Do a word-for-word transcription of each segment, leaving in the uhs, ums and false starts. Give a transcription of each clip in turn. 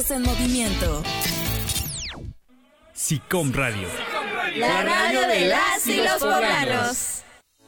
Mentes en movimiento. SICOM Radio. La radio de las y los poblanos.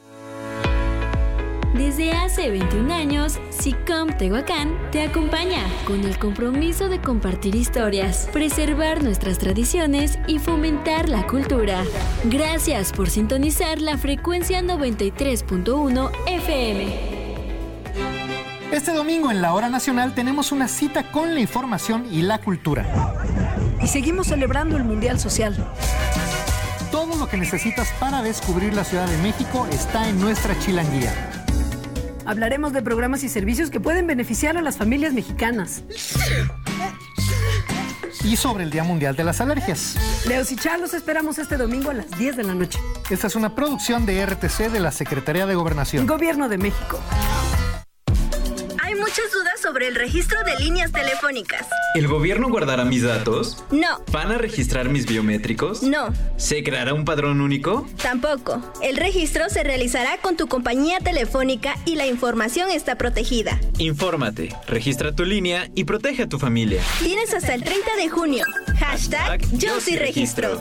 Desde hace veintiún años, SICOM Tehuacán te acompaña con el compromiso de compartir historias, preservar nuestras tradiciones y fomentar la cultura. Gracias por sintonizar la frecuencia noventa y tres punto uno F M. Este domingo en la Hora Nacional tenemos una cita con la información y la cultura. Y seguimos celebrando el Mundial Social. Todo lo que necesitas para descubrir la Ciudad de México está en nuestra chilanguía. Hablaremos de programas y servicios que pueden beneficiar a las familias mexicanas. Y sobre el Día Mundial de las Alergias. Leos y Char, los esperamos este domingo a las diez de la noche. Esta es una producción de R T C de la Secretaría de Gobernación. Gobierno de México. Hay muchas dudas sobre el registro de líneas telefónicas. ¿El gobierno guardará mis datos? No. ¿Van a registrar mis biométricos? No. ¿Se creará un padrón único? Tampoco. El registro se realizará con tu compañía telefónica y la información está protegida. Infórmate, registra tu línea y protege a tu familia. Tienes hasta el treinta de junio. Hashtag, Hashtag Yo sí registro.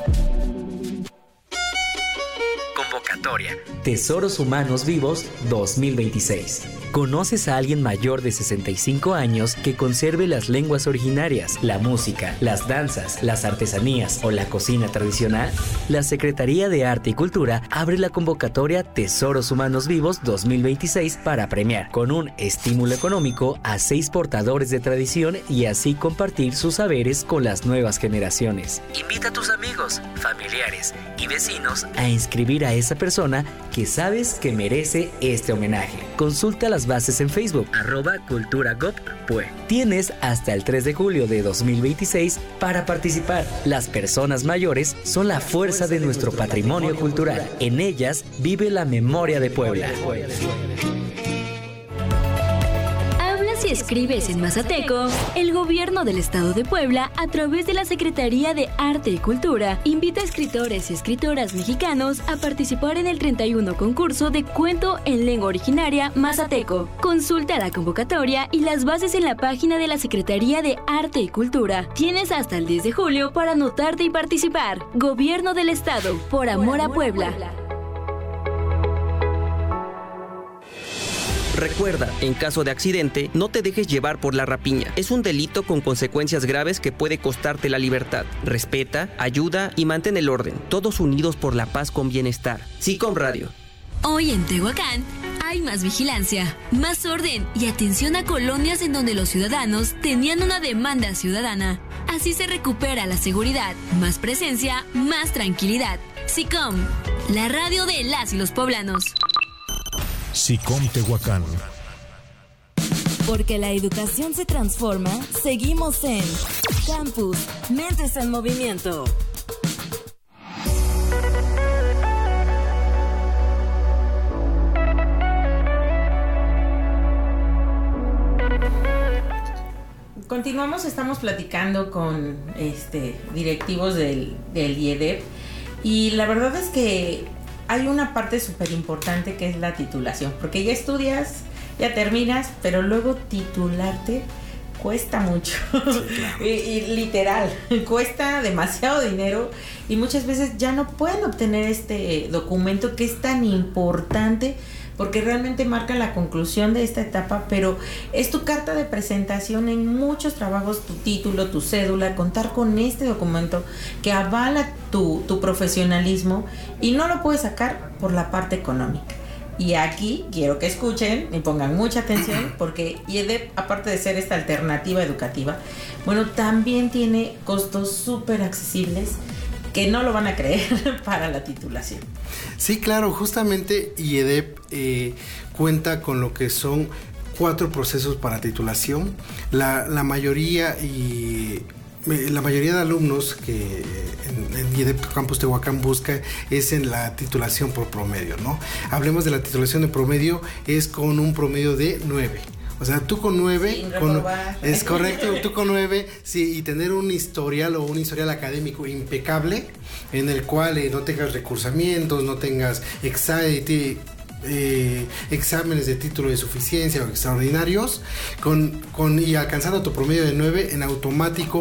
Convocatoria. Tesoros Humanos Vivos dos mil veintiséis. ¿Conoces a alguien mayor de sesenta y cinco años que conserve las lenguas originarias, la música, las danzas, las artesanías o la cocina tradicional? La Secretaría de Arte y Cultura abre la convocatoria Tesoros Humanos Vivos dos mil veintiséis para premiar con un estímulo económico a seis portadores de tradición y así compartir sus saberes con las nuevas generaciones. Invita a tus amigos, familiares y vecinos a inscribir a esa persona que sabes que merece este homenaje. Consulta las bases en Facebook, arroba cultura gov pue. Tienes hasta el tres de julio de dos mil veintiséis para participar. Las personas mayores son la fuerza de nuestro patrimonio cultural. En ellas vive la memoria de Puebla. Si escribes en mazateco, el gobierno del estado de Puebla, a través de la Secretaría de Arte y Cultura, invita a escritores y escritoras mexicanos a participar en el treinta y uno concurso de cuento en lengua originaria mazateco. Consulta la convocatoria y las bases en la página de la Secretaría de Arte y Cultura. Tienes hasta el diez de julio para anotarte y participar. Gobierno del estado, por amor a Puebla. Recuerda, en caso de accidente, no te dejes llevar por la rapiña. Es un delito con consecuencias graves que puede costarte la libertad. Respeta, ayuda y mantén el orden. Todos unidos por la paz con bienestar. SICOM Radio. Hoy en Tehuacán hay más vigilancia, más orden y atención a colonias en donde los ciudadanos tenían una demanda ciudadana. Así se recupera la seguridad, más presencia, más tranquilidad. SICOM, la radio de las y los poblanos. SICOM Tehuacán. Porque la educación se transforma, seguimos en Campus Mentes en Movimiento. Continuamos, estamos platicando con este directivos del, del I E D E P y la verdad es que hay una parte súper importante que es la titulación, porque ya estudias, ya terminas, pero luego titularte cuesta mucho. Sí, claro. y, y literal, cuesta demasiado dinero y muchas veces ya no pueden obtener este documento que es tan importante porque realmente marca la conclusión de esta etapa, pero es tu carta de presentación en muchos trabajos, tu título, tu cédula, contar con este documento que avala tu, tu profesionalismo y no lo puedes sacar por la parte económica. Y aquí quiero que escuchen y pongan mucha atención porque I E D E P, aparte de ser esta alternativa educativa, bueno, también tiene costos súper accesibles que no lo van a creer para la titulación. Sí, claro, justamente I E D E P eh, cuenta con lo que son cuatro procesos para titulación. La, la mayoría y la mayoría de alumnos que en, en I E D E P Campus Tehuacán busca es en la titulación por promedio, ¿no? Hablemos de la titulación de promedio, es con un promedio de nueve. O sea, tú con nueve, con, es correcto, tú con nueve, sí, y tener un historial o un historial académico impecable, en el cual eh, no tengas recursamientos, no tengas exa- eh, exámenes de título de suficiencia o extraordinarios, con, con, y alcanzando tu promedio de nueve, en automático